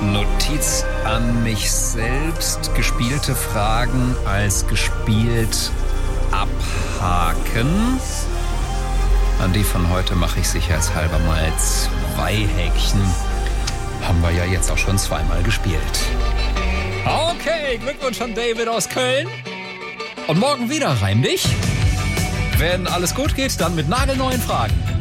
Notiz an mich selbst. Gespielte Fragen als gespielt abhaken. An die von heute mache ich sicherheitshalber mal 2 Häkchen. Haben wir ja jetzt auch schon 2-mal gespielt. Okay, Glückwunsch an David aus Köln. Und morgen wieder, reim dich. Wenn alles gut geht, dann mit nagelneuen Fragen.